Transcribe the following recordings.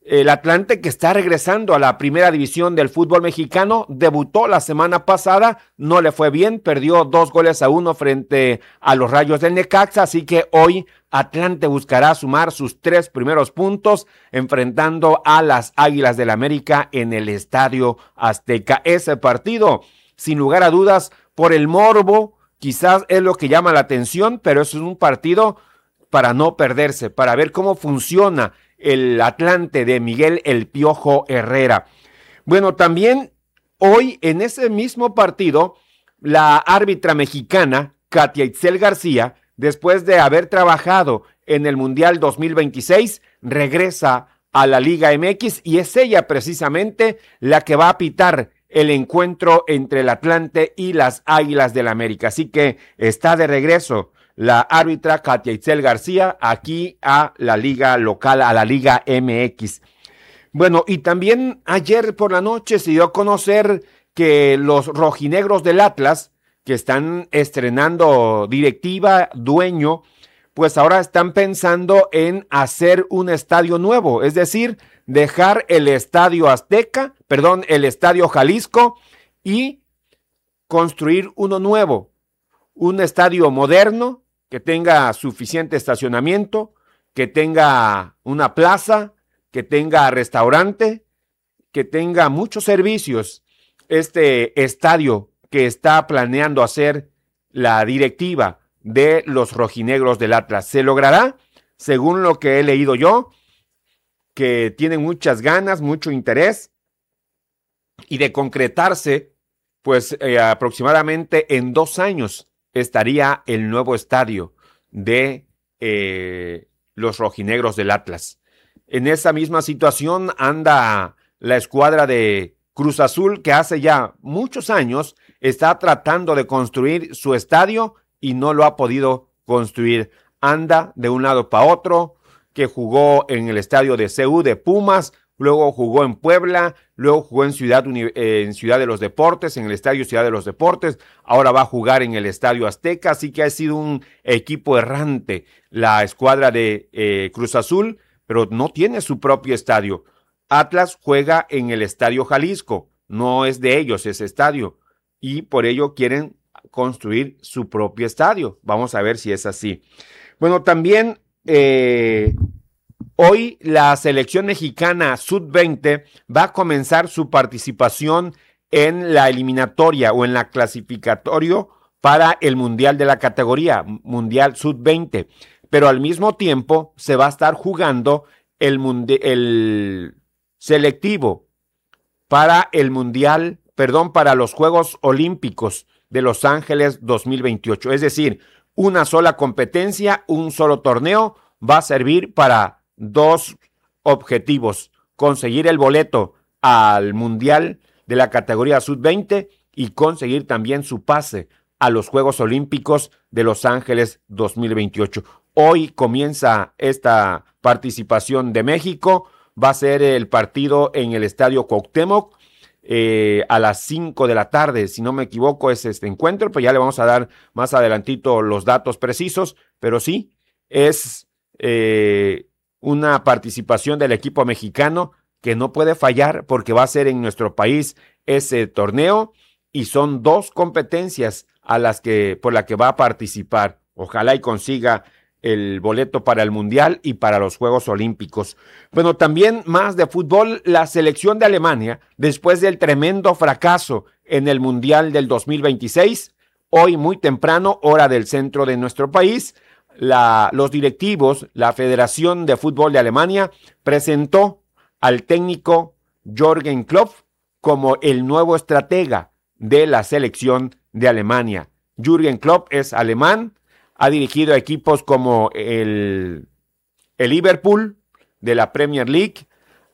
El Atlante, que está regresando a la primera división del fútbol mexicano, debutó la semana pasada, no le fue bien, perdió 2-1 frente a los Rayos del Necaxa, así que hoy Atlante buscará sumar sus 3 primeros puntos enfrentando a las Águilas del América en el Estadio Azteca. Ese partido, sin lugar a dudas, por el morbo, quizás es lo que llama la atención, pero es un partido para no perderse, para ver cómo funciona el Atlante de Miguel El Piojo Herrera. Bueno, también hoy en ese mismo partido, la árbitra mexicana, Katia Itzel García, después de haber trabajado en el Mundial 2026, regresa a la Liga MX y es ella precisamente la que va a pitar el encuentro entre el Atlante y las Águilas del América. Así que está de regreso la árbitra Katia Itzel García aquí a la liga local, a la Liga MX. Bueno, y también ayer por la noche se dio a conocer que los rojinegros del Atlas, que están estrenando directiva, dueño, pues ahora están pensando en hacer un estadio nuevo, es decir, dejar el Estadio Azteca, el Estadio Jalisco y construir uno nuevo, un estadio moderno, que tenga suficiente estacionamiento, que tenga una plaza, que tenga restaurante, que tenga muchos servicios. Este estadio que está planeando hacer la directiva de los rojinegros del Atlas, ¿se logrará? Según lo que he leído yo, que tienen muchas ganas, mucho interés, y de concretarse, pues aproximadamente en 2 años estaría el nuevo estadio de los rojinegros del Atlas. En esa misma situación anda la escuadra de Cruz Azul, que hace ya muchos años está tratando de construir su estadio y no lo ha podido construir. Anda de un lado para otro, que jugó en el estadio de CU de Pumas, luego jugó en Puebla, luego jugó en Ciudad de los Deportes, en el Estadio Ciudad de los Deportes, ahora va a jugar en el Estadio Azteca, así que ha sido un equipo errante la escuadra de Cruz Azul, pero no tiene su propio estadio. Atlas juega en el Estadio Jalisco, no es de ellos ese estadio, y por ello quieren construir su propio estadio. Vamos a ver si es así. Bueno, también hoy la selección mexicana Sub-20 va a comenzar su participación en la eliminatoria o en la clasificatorio para el Mundial de la categoría, Mundial Sub-20. Pero al mismo tiempo se va a estar jugando el selectivo para el Mundial, para los Juegos Olímpicos de Los Ángeles 2028. Es decir, una sola competencia, un solo torneo va a servir para 2 objetivos: conseguir el boleto al Mundial de la categoría Sub-20 y conseguir también su pase a los Juegos Olímpicos de Los Ángeles 2028. Hoy comienza esta participación de México, va a ser el partido en el Estadio Cuauhtémoc a las 5 de la tarde, si no me equivoco es este encuentro, pues ya le vamos a dar más adelantito los datos precisos, pero sí, es una participación del equipo mexicano que no puede fallar porque va a ser en nuestro país ese torneo y son 2 competencias por la que va a participar. Ojalá y consiga el boleto para el Mundial y para los Juegos Olímpicos. Bueno, también más de fútbol, la selección de Alemania, después del tremendo fracaso en el Mundial del 2026, hoy muy temprano, hora del centro de nuestro país, los directivos, la Federación de Fútbol de Alemania, presentó al técnico Jürgen Klopp como el nuevo estratega de la selección de Alemania. Jürgen Klopp es alemán, ha dirigido a equipos como el Liverpool de la Premier League,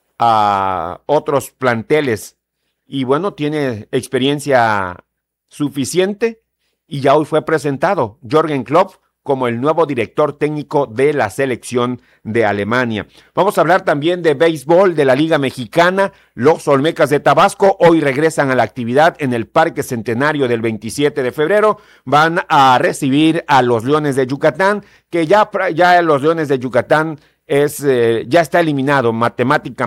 a otros planteles, y bueno, tiene experiencia suficiente y ya hoy fue presentado Jürgen Klopp como el nuevo director técnico de la selección de Alemania. Vamos a hablar también de béisbol de la Liga Mexicana. Los Olmecas de Tabasco hoy regresan a la actividad en el Parque Centenario del 27 de febrero. Van a recibir a los Leones de Yucatán, que ya los Leones de Yucatán ya está eliminado matemáticamente